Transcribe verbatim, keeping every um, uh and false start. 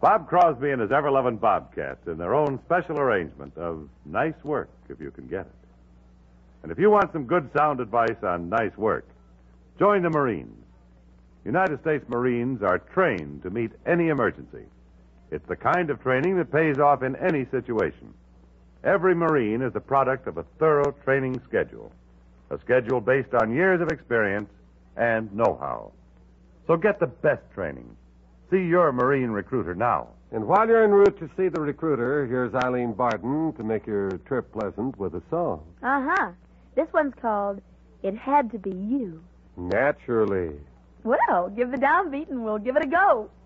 Bob Crosby and his ever-loving Bobcats in their own special arrangement of nice work, if you can get it. And if you want some good sound advice on nice work, join the Marines. United States Marines are trained to meet any emergency. It's the kind of training that pays off in any situation. Every Marine is the product of a thorough training schedule, a schedule based on years of experience and know-how. So get the best training. See your Marine recruiter now. And while you're en route to see the recruiter, here's Eileen Barton to make your trip pleasant with a song. Uh-huh. This one's called It Had to Be You. Naturally. Well, give the downbeat and we'll give it a go.